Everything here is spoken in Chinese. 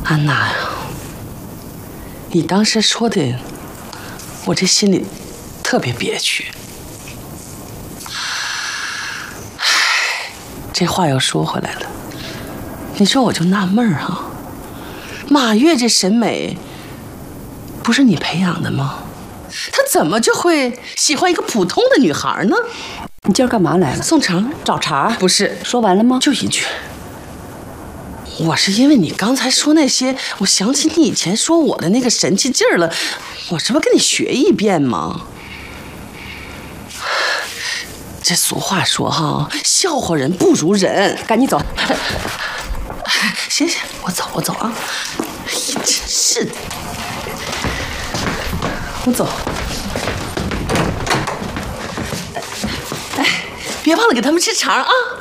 安娜呀，你当时说的，我这心里特别憋屈。唉，这话又说回来了，你说我就纳闷儿哈，马月这审美，不是你培养的吗？他怎么就会喜欢一个普通的女孩呢？ 你今儿干嘛来了？ 送肠找茬？ 不是， 说完了吗？ 就一句。我是因为你刚才说那些，我想起你以前说我的那个神气劲儿了，我这不跟你学一遍吗？这俗话说哈，笑话人不如人。 赶紧走。 行，我走啊！哎呀，真是的，我走。哎，别忘了给他们吃肠啊！